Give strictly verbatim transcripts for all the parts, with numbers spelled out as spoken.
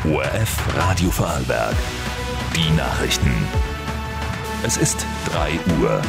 O R F Radio Vorarlberg. Die Nachrichten. Es ist drei Uhr.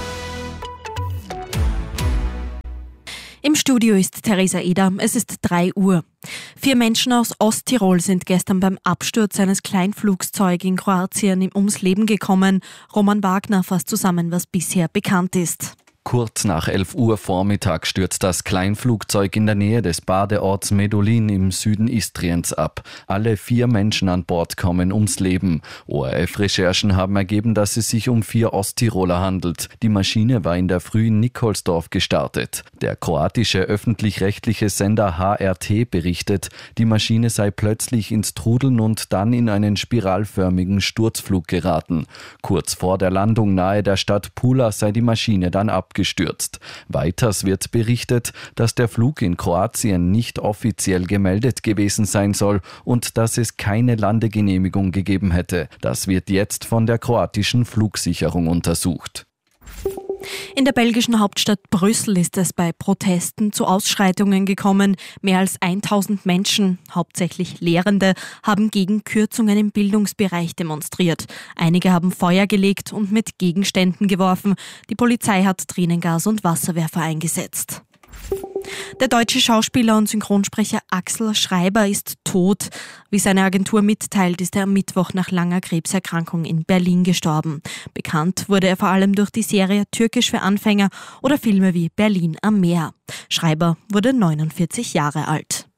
Im Studio ist Theresa Eder. Es ist drei Uhr. Vier Menschen aus Osttirol sind gestern beim Absturz eines Kleinflugzeugs in Kroatien ums Leben gekommen. Roman Wagner fasst zusammen, was bisher bekannt ist. Kurz nach elf Uhr Vormittag stürzt das Kleinflugzeug in der Nähe des Badeorts Medulin im Süden Istriens ab. Alle vier Menschen an Bord kommen ums Leben. O R F-Recherchen haben ergeben, dass es sich um vier Osttiroler handelt. Die Maschine war in der Früh in Nikolsdorf gestartet. Der kroatische öffentlich-rechtliche Sender H R T berichtet, die Maschine sei plötzlich ins Trudeln und dann in einen spiralförmigen Sturzflug geraten. Kurz vor der Landung nahe der Stadt Pula sei die Maschine dann abgestürzt. Gestürzt. Weiters wird berichtet, dass der Flug in Kroatien nicht offiziell gemeldet gewesen sein soll und dass es keine Landegenehmigung gegeben hätte. Das wird jetzt von der kroatischen Flugsicherung untersucht. In der belgischen Hauptstadt Brüssel ist es bei Protesten zu Ausschreitungen gekommen. Mehr als tausend Menschen, hauptsächlich Lehrende, haben gegen Kürzungen im Bildungsbereich demonstriert. Einige haben Feuer gelegt und mit Gegenständen geworfen. Die Polizei hat Tränengas und Wasserwerfer eingesetzt. Der deutsche Schauspieler und Synchronsprecher Axel Schreiber ist tot. Wie seine Agentur mitteilt, ist er am Mittwoch nach langer Krebserkrankung in Berlin gestorben. Bekannt wurde er vor allem durch die Serie Türkisch für Anfänger oder Filme wie Berlin am Meer. Schreiber wurde neunundvierzig Jahre alt.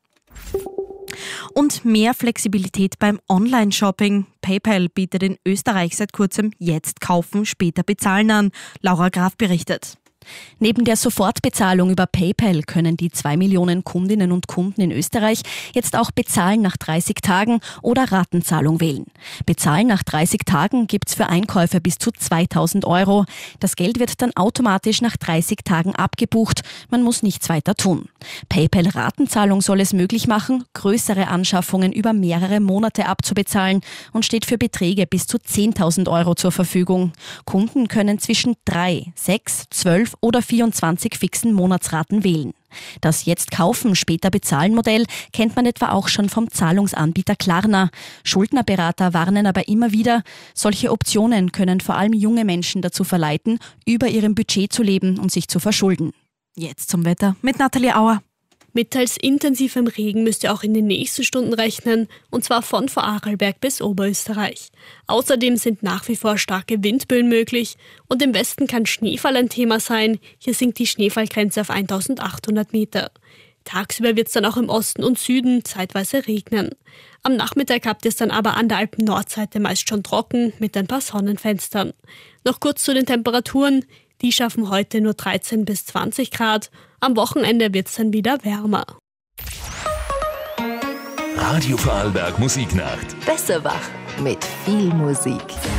Und mehr Flexibilität beim Online-Shopping. PayPal bietet in Österreich seit kurzem jetzt kaufen, später bezahlen an. Laura Graf berichtet. Neben der Sofortbezahlung über PayPal können die zwei Millionen Kundinnen und Kunden in Österreich jetzt auch Bezahlen nach dreißig Tagen oder Ratenzahlung wählen. Bezahlen nach dreißig Tagen gibt's für Einkäufe bis zu zweitausend Euro. Das Geld wird dann automatisch nach dreißig Tagen abgebucht. Man muss nichts weiter tun. PayPal-Ratenzahlung soll es möglich machen, größere Anschaffungen über mehrere Monate abzubezahlen und steht für Beträge bis zu zehntausend Euro zur Verfügung. Kunden können zwischen drei, sechs, zwölf oder vierundzwanzig fixen Monatsraten wählen. Das jetzt kaufen, später bezahlen Modell kennt man etwa auch schon vom Zahlungsanbieter Klarna. Schuldnerberater warnen aber immer wieder, solche Optionen können vor allem junge Menschen dazu verleiten, über ihrem Budget zu leben und sich zu verschulden. Jetzt zum Wetter mit Nathalie Auer. Mit teils intensivem Regen müsst ihr auch in den nächsten Stunden rechnen, und zwar von Vorarlberg bis Oberösterreich. Außerdem sind nach wie vor starke Windböen möglich und im Westen kann Schneefall ein Thema sein. Hier sinkt die Schneefallgrenze auf eintausendachthundert Meter. Tagsüber wird es dann auch im Osten und Süden zeitweise regnen. Am Nachmittag habt ihr es dann aber an der Alpen-Nordseite meist schon trocken mit ein paar Sonnenfenstern. Noch kurz zu den Temperaturen. Die schaffen heute nur dreizehn bis zwanzig Grad. Am Wochenende wird es dann wieder wärmer. Radio Vorarlberg Musiknacht. Besser wach mit viel Musik.